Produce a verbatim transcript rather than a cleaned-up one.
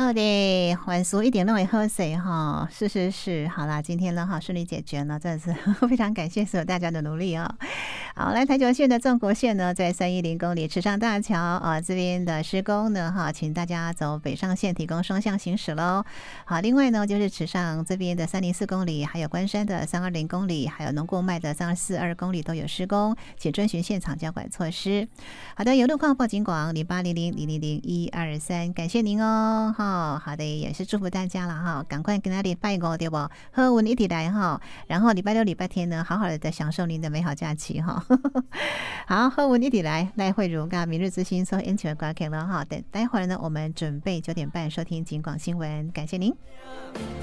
好的，晚俗一点都会喝水哈，是是是，好啦，今天呢哈顺利解决了，真的是非常感谢所有大家的努力哦。好，来台九线的纵国线呢，在三一零公里池上大桥啊这边的施工呢哈，请大家走北上线提供双向行驶喽。好，另外呢就是池上这边的三零四公里，还有关山的三二零公里，还有农过脉的三二四二公里都有施工，请遵循现场交管措施。好的，有路况报警广零八零零零零零一二三，感谢您哦。哈，好的，也是祝福大家了哈，赶快跟他礼拜五对不？喝文一起来哈，然后礼拜六、礼拜天呢，好好的享受您的美好假期哈。好，喝文一起来，赖慧茹跟明日之星说 N 九挂 K 了哈。等待会儿呢，我们准备九点半收听警广新闻，感谢您。